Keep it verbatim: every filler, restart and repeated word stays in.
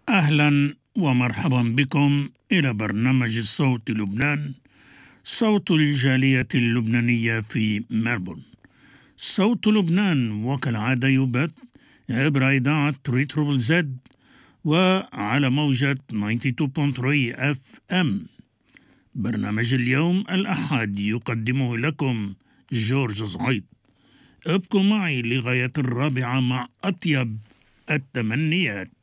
أهلا ومرحبا بكم إلى برنامج صوت لبنان، صوت الجالية اللبنانية في ملبورن. صوت لبنان وكالعادة يبث عبر إذاعة ريتروبل زد وعلى موجة تسعة وتسعين فاصلة ثلاثة اف ام. برنامج اليوم الأحد يقدمه لكم جورج صعيد. ابقوا معي لغاية الرابعة مع أطيب التمنيات.